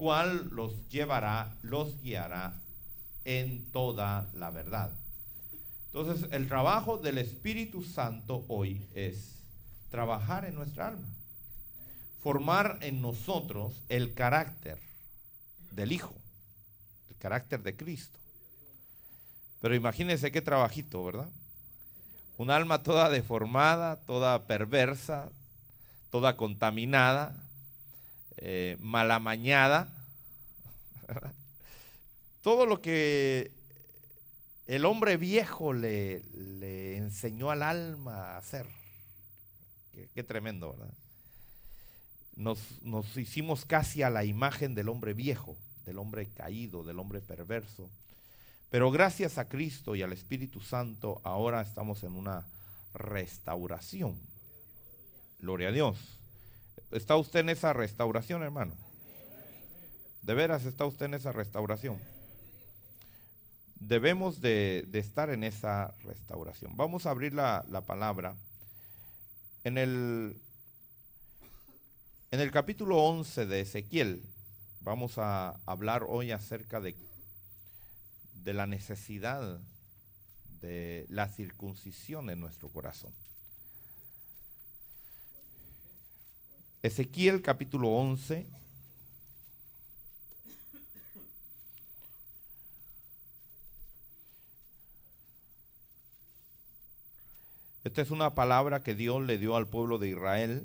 cual los guiará en toda la verdad. Entonces, el trabajo del Espíritu Santo hoy es trabajar en nuestra alma, formar en nosotros el carácter del Hijo, el carácter de Cristo. Pero imagínense qué trabajito, ¿verdad? Un alma toda deformada, toda perversa, toda contaminada, mal amañada, ¿verdad? Todo lo que el hombre viejo le enseñó al alma a hacer. Qué tremendo, ¿verdad? Nos hicimos casi a la imagen del hombre viejo, del hombre caído, del hombre perverso. Pero gracias a Cristo y al Espíritu Santo, ahora estamos en una restauración. Gloria a Dios. ¿Está usted en esa restauración, hermano? ¿De veras está usted en esa restauración? Debemos de estar en esa restauración. Vamos a abrir la palabra. En el capítulo 11 de Ezequiel, vamos a hablar hoy acerca de la necesidad de la circuncisión en nuestro corazón. Ezequiel capítulo 11. Esta es una palabra que Dios le dio al pueblo de Israel,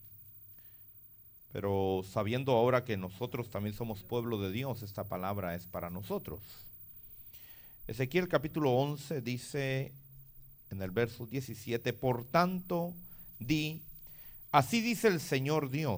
pero sabiendo ahora que nosotros también somos pueblo de Dios, esta palabra es para nosotros. Ezequiel capítulo 11 dice en el verso 17, por tanto di, así dice el Señor Dios,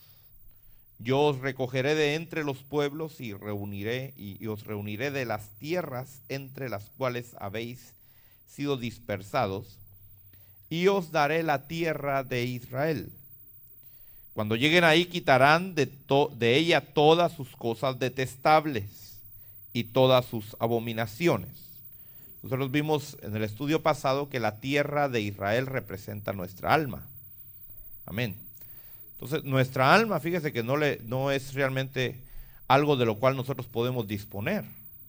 yo os recogeré de entre los pueblos y os reuniré de las tierras entre las cuales habéis sido dispersados, y os daré la tierra de Israel. Cuando lleguen ahí quitarán de ella todas sus cosas detestables y todas sus abominaciones. Nosotros vimos en el estudio pasado que la tierra de Israel representa nuestra alma. Amén. Entonces nuestra alma, fíjese que no es realmente algo de lo cual nosotros podemos disponer.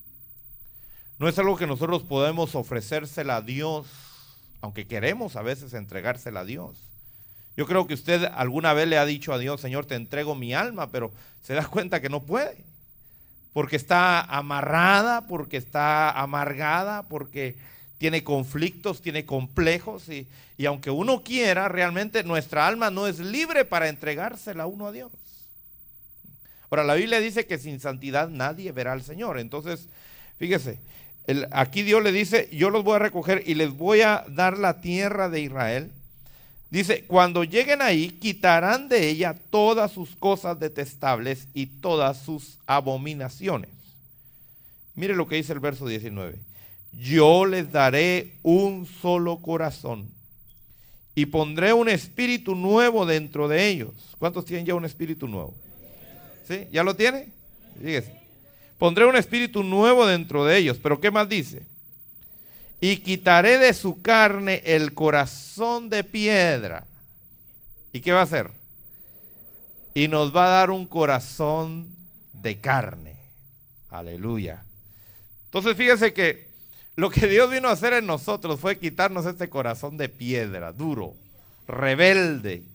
No es algo que nosotros podemos ofrecérsela a Dios, aunque queremos a veces entregársela a Dios. Yo creo que usted alguna vez le ha dicho a Dios, Señor, te entrego mi alma, pero se da cuenta que no puede. Porque está amarrada, porque está amargada, porque tiene conflictos, tiene complejos. Y aunque uno quiera, realmente nuestra alma no es libre para entregársela uno a Dios. Ahora, la Biblia dice que sin santidad nadie verá al Señor. Entonces, fíjese, aquí Dios le dice, yo los voy a recoger y les voy a dar la tierra de Israel. Dice, cuando lleguen ahí, quitarán de ella todas sus cosas detestables y todas sus abominaciones. Mire lo que dice el verso 19. Yo les daré un solo corazón y pondré un espíritu nuevo dentro de ellos. ¿Cuántos tienen ya un espíritu nuevo? ¿Sí? ¿Ya lo tiene? Fíjese. Pondré un espíritu nuevo dentro de ellos. ¿Pero qué más dice? Y quitaré de su carne el corazón de piedra. ¿Y qué va a hacer? Y nos va a dar un corazón de carne. Aleluya. Entonces fíjese que lo que Dios vino a hacer en nosotros fue quitarnos este corazón de piedra, duro, rebelde,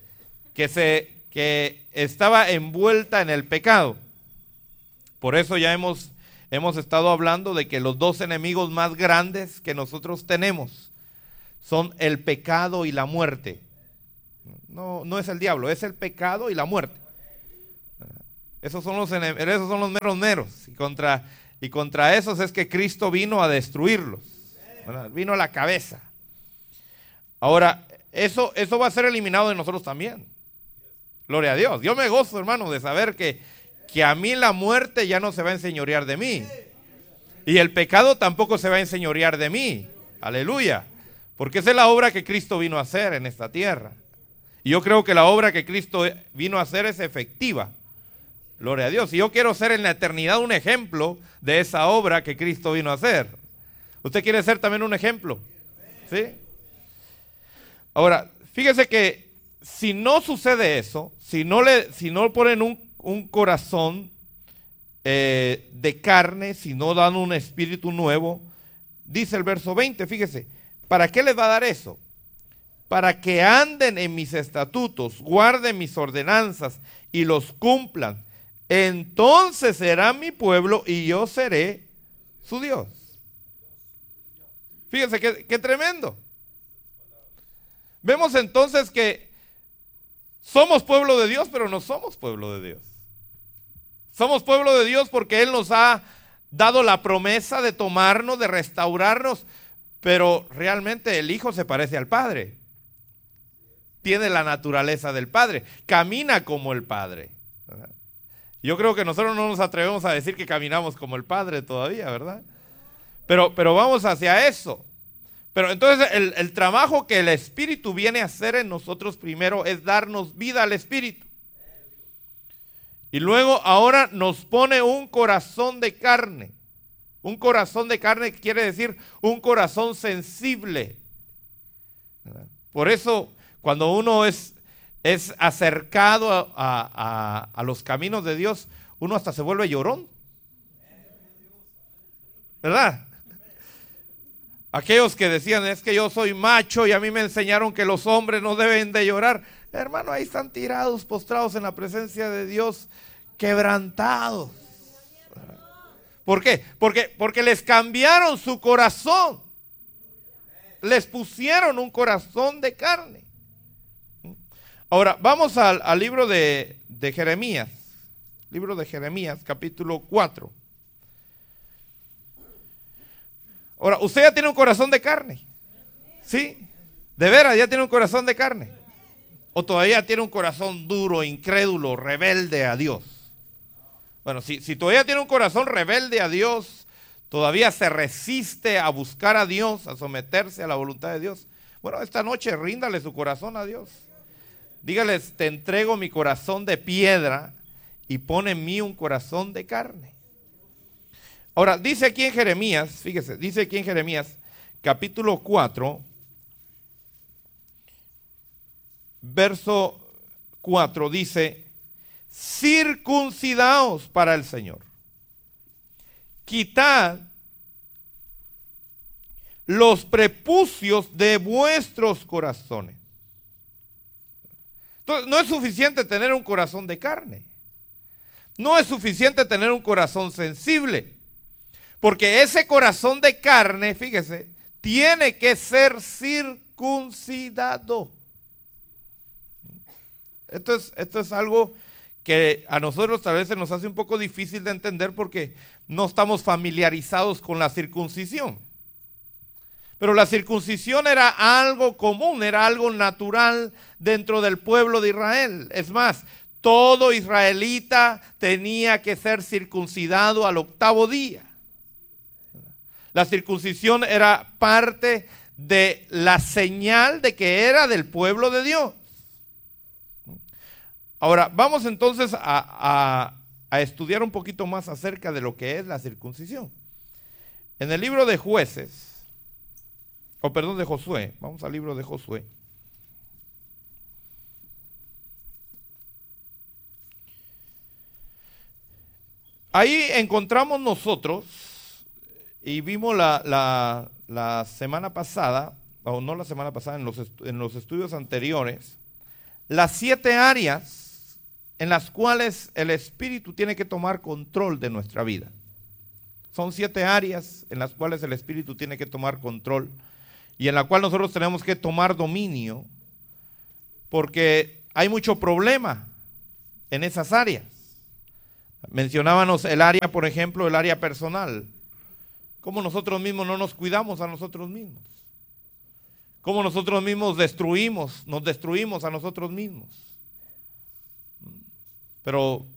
que estaba envuelta en el pecado. Por eso ya hemos estado hablando de que los dos enemigos más grandes que nosotros tenemos son el pecado y la muerte. No es el diablo, es el pecado y la muerte. Esos son los meros meros. Y contra esos es que Cristo vino a destruirlos. ¿Verdad? Vino a la cabeza. Ahora, eso va a ser eliminado de nosotros también. Gloria a Dios. Yo me gozo, hermano, de saber que a mí la muerte ya no se va a enseñorear de mí. Y el pecado tampoco se va a enseñorear de mí. Aleluya. Porque esa es la obra que Cristo vino a hacer en esta tierra. Y yo creo que la obra que Cristo vino a hacer es efectiva. Gloria a Dios. Y yo quiero ser en la eternidad un ejemplo de esa obra que Cristo vino a hacer. ¿Usted quiere ser también un ejemplo? ¿Sí? Ahora, fíjese que si no sucede eso, si no ponen un corazón de carne, sino dan un espíritu nuevo. Dice el verso 20, fíjese, ¿para qué les va a dar eso? Para que anden en mis estatutos, guarden mis ordenanzas y los cumplan. Entonces serán mi pueblo y yo seré su Dios. Fíjense qué tremendo. Vemos entonces que somos pueblo de Dios, pero no somos pueblo de Dios. Somos pueblo de Dios porque Él nos ha dado la promesa de tomarnos, de restaurarnos, pero realmente el Hijo se parece al Padre. Tiene la naturaleza del Padre, camina como el Padre. Yo creo que nosotros no nos atrevemos a decir que caminamos como el Padre todavía, ¿verdad? Pero vamos hacia eso. Pero entonces el trabajo que el Espíritu viene a hacer en nosotros primero es darnos vida al Espíritu. Y luego ahora nos pone un corazón de carne. Un corazón de carne quiere decir un corazón sensible. Por eso cuando uno es acercado a los caminos de Dios, uno hasta se vuelve llorón. ¿Verdad? Aquellos que decían, es que yo soy macho y a mí me enseñaron que los hombres no deben de llorar. Hermano, ahí están tirados, postrados en la presencia de Dios, quebrantados. ¿Por qué? Porque les cambiaron su corazón. Les pusieron un corazón de carne. Ahora, vamos al libro de Jeremías. Libro de Jeremías, capítulo 4. Ahora, usted ya tiene un corazón de carne. ¿Sí? ¿De veras ya tiene un corazón de carne? ¿O todavía tiene un corazón duro, incrédulo, rebelde a Dios? Bueno, si todavía tiene un corazón rebelde a Dios, todavía se resiste a buscar a Dios, a someterse a la voluntad de Dios. Bueno, esta noche ríndale su corazón a Dios. Dígales, te entrego mi corazón de piedra y pone en mí un corazón de carne. Ahora, dice aquí en Jeremías, fíjese, dice aquí en Jeremías, capítulo 4, verso 4, dice, circuncidaos para el Señor. Quitad los prepucios de vuestros corazones. Entonces, no es suficiente tener un corazón de carne. No es suficiente tener un corazón sensible. Porque ese corazón de carne, fíjese, tiene que ser circuncidado. Esto es algo que a nosotros tal vez se nos hace un poco difícil de entender porque no estamos familiarizados con la circuncisión. Pero la circuncisión era algo común, era algo natural dentro del pueblo de Israel. Es más, todo israelita tenía que ser circuncidado al 8º día. La circuncisión era parte de la señal de que era del pueblo de Dios. Ahora, vamos entonces a estudiar un poquito más acerca de lo que es la circuncisión. En el libro de Jueces, de Josué, vamos al libro de Josué. Ahí encontramos nosotros, y vimos la semana pasada, o no la semana pasada, en los estudios anteriores, las 7 áreas en las cuales el Espíritu tiene que tomar control de nuestra vida. Son 7 áreas en las cuales el Espíritu tiene que tomar control y en la cual nosotros tenemos que tomar dominio porque hay mucho problema en esas áreas. Mencionábamos el área, por ejemplo, el área personal. Cómo nosotros mismos no nos cuidamos a nosotros mismos. Cómo nosotros mismos nos destruimos a nosotros mismos. Pero